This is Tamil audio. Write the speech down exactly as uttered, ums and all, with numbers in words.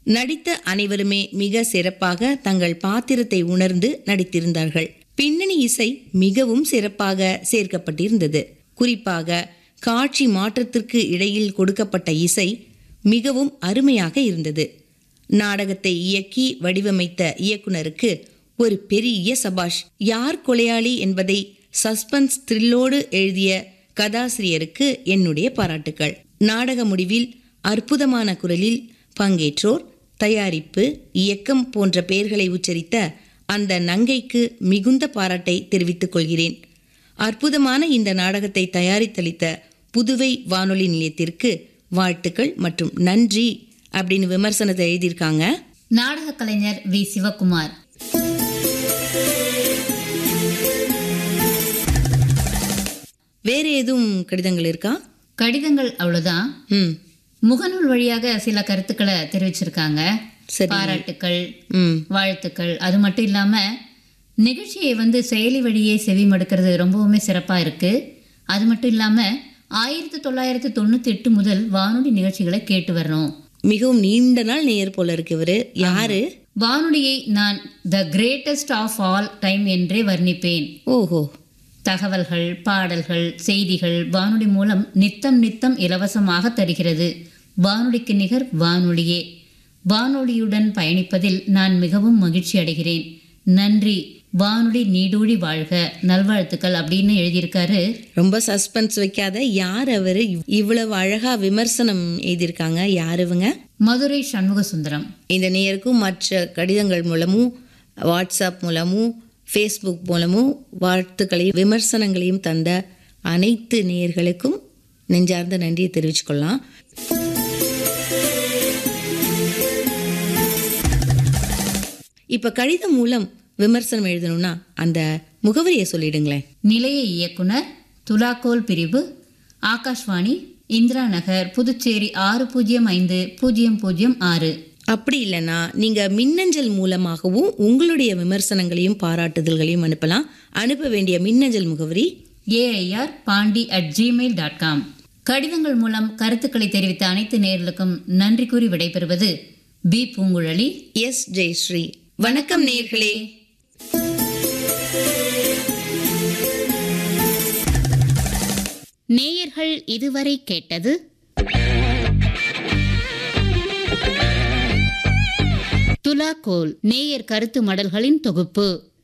நடித்த அனைவருமே மிக சிறப்பாக தங்கள் பாத்திரத்தை உணர்ந்து நடித்திருந்தார்கள். பின்னணி இசை மிகவும் சிறப்பாக சேர்க்கப்பட்டிருந்தது. குறிப்பாக காட்சி மாற்றத்திற்கு இடையில் கொடுக்கப்பட்ட இசை மிகவும் அருமையாக இருந்தது. நாடகத்தை இயக்கி வடிவமைத்த இயக்குனருக்கு ஒரு பெரிய சபாஷ். யார் கொலையாளி என்பதை சஸ்பென்ஸ் த்ரில்லோடு எழுதிய கதாசிரியருக்கு என்னுடைய பாராட்டுக்கள். நாடக முடிவில் அற்புதமான குரலில் பங்கேற்றோர், தயாரிப்பு, இயக்கம் போன்ற பெயர்களை உச்சரித்த அந்த நங்கைக்கு மிகுந்த பாராட்டை தெரிவித்துக் கொள்கிறேன். அற்புதமான இந்த நாடகத்தை தயாரித்தளித்த புதுவை வானொலி நிலையத்திற்கு வாழ்த்துக்கள் மற்றும் நன்றி அப்படின்னு விமர்சனத்தை எழுதியிருக்காங்க நாடக கலைஞர் வி சிவகுமார். வேற எதுவும் கடிதங்கள் இருக்கா? கடிதங்கள் அவ்வளவுதான். முகநூல் வழியாக சில கருத்துக்களை தெரிவிச்சிருக்காங்க. பாராட்டுக்கள், வாழ்த்துக்கள். அது மட்டும் இல்லாம நிகழ்ச்சியை வந்து செயலி வழியே செவி மடுக்கிறது ரொம்பவுமே சிறப்பா இருக்கு. அது மட்டும் இல்லாம ஆயிரத்தி தொள்ளாயிரத்தி தொண்ணூத்தி எட்டு முதல் வானொலி நிகழ்ச்சிகளை கேட்டு வரணும். மிகவும் நீண்ட நாள் நேயர் போல இருக்கு இவரு. யாரு? வானொலியை நான் the greatest of all time என்றே வர்ணிப்பேன். ஓஹோ. தகவல்கள், பாடல்கள், செய்திகள் வானொலி மூலம் நித்தம் நித்தம் இலவசமாக தருகிறது. வானொலிக்கு நிகர் வானொலியே. வானொலியுடன் பயணிப்பதில் நான் மிகவும் மகிழ்ச்சி அடைகிறேன். நன்றி. வானொலி நீடூழி வாழ்க, நல்வாழ்த்துக்கள் அப்படின்னு எழுதியிருக்காரு. ரொம்ப சஸ்பென்ஸ் வைக்காத, யார் அவரு? இவ்வளவு அழகா விமர்சனம் எழுதியிருக்காங்க. யாருவங்க? மதுரை சண்முக சுந்தரம். இந்த நேயருக்கும் மற்ற கடிதங்கள் மூலமும் வாட்ஸ்அப் மூலமும் ஃபேஸ்புக் மூலமும் வாழ்த்துக்களையும் விமர்சனங்களையும் தந்த அனைத்து நேயர்களுக்கும் நெஞ்சார்ந்த நன்றியை தெரிவிச்சுக்கொள்ளலாம். இப்ப கடிதம் மூலம் விமர்சனம் எழுதணும்னா அந்த முகவரியை சொல்லிடுங்களேன். நிலைய இயக்குனர், துலாக்கோல் பிரிவு, ஆகாஷ்வாணி, இந்திரா நகர், புதுச்சேரி ஆறு பூஜ்ஜியம் ஐந்து பூஜ்ஜியம் பூஜ்ஜியம் ஆறு. அப்படி இல்லைன்னா நீங்க மின்னஞ்சல் மூலமாகவும் உங்களுடைய விமர்சனங்களையும் பாராட்டுதல்களையும் அனுப்பலாம். அனுப்ப வேண்டிய மின்னஞ்சல் முகவரி AIR Pandi at Gmail dot com. கடிதங்கள் மூலம் கருத்துக்களை தெரிவித்த அனைத்து நேயர்களுக்கும் நன்றி கூறி விடைபெறுவது பி பூங்குழலி, எஸ் ஜெயஸ்ரீ. வணக்கம் நேயர்களே. நேயர்கள் இதுவரை கேட்டது துலாக்கோல் நேயர் கருத்து மடல்களின் தொகுப்பு.